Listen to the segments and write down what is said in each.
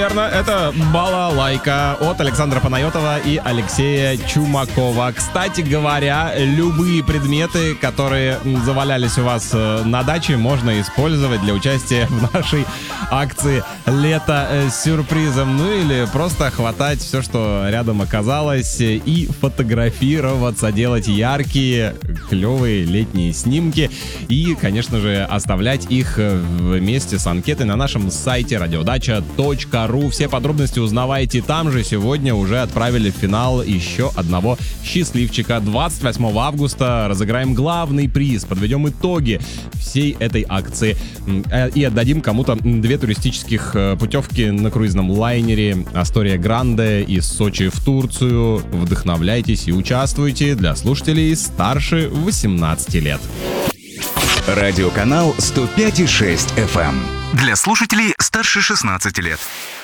верно, это «Балалайка» от Александра Панайотова и Алексея Чумакова. Кстати говоря, любые предметы, которые завалялись у вас на даче, можно использовать для участия в нашей акции «Лето с сюрпризом». Ну или просто хватать все, что рядом оказалось, и фотографироваться, делать яркие, клевые летние снимки и, конечно же, оставлять их вместе с анкетой на нашем сайте radiodача.ру. Все подробности узнавайте там же. Сегодня уже отправили в финал еще одного счастливчика. 28 августа разыграем главный приз, подведем итоги всей этой акции и отдадим кому-то 2 туристических путевки на круизном лайнере Астория Гранде из Сочи в Турцию. Вдохновляйтесь и участвуйте. Для слушателей старше 18 лет. Радиоканал 105,6 FM. Для слушателей старше 16 лет.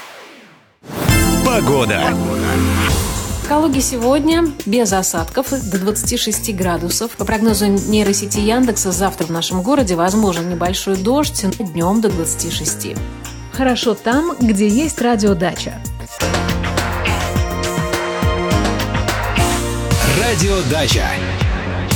Погода. В Калуге сегодня без осадков до 26 градусов. По прогнозу нейросети Яндекса, завтра в нашем городе возможен небольшой дождь, днем до 26. Хорошо там, где есть радиодача. Радиодача.